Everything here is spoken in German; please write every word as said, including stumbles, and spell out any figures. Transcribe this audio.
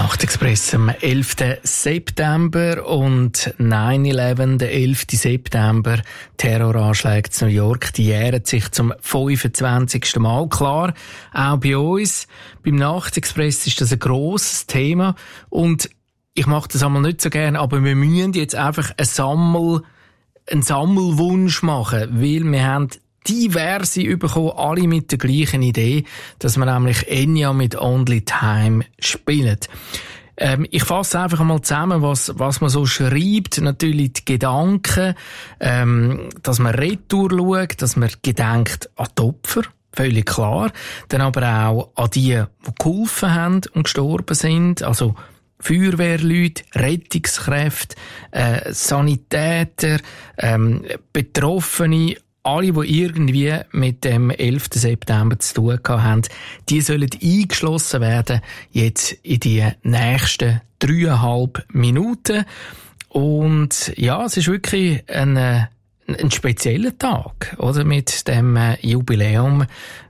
Nachtexpress am elften September und neun elf, der elften September, Terroranschläge in New York, die jähren sich zum fünfundzwanzigsten Mal. Klar, auch bei uns, beim Nachtexpress ist das ein grosses Thema und ich mache das einmal nicht so gerne, aber wir müssen jetzt einfach ein Sammel, einen Sammelwunsch machen, weil wir haben diverse bekommen, alle mit der gleichen Idee, dass wir nämlich Enya mit Only Time spielen. Ähm, ich fasse einfach einmal zusammen, was, was man so schreibt. Natürlich die Gedanken, ähm, dass man retour schaut, dass man gedenkt an die Opfer. Völlig klar. Dann aber auch an die, die geholfen haben und gestorben sind. Also Feuerwehrleute, Rettungskräfte, äh, Sanitäter, ähm, Betroffene, alle, die irgendwie mit dem elften September zu tun haben, die sollen eingeschlossen werden, jetzt in die nächsten dreieinhalb Minuten. Und ja, es ist wirklich ein, ein spezieller Tag, oder? Mit dem Jubiläum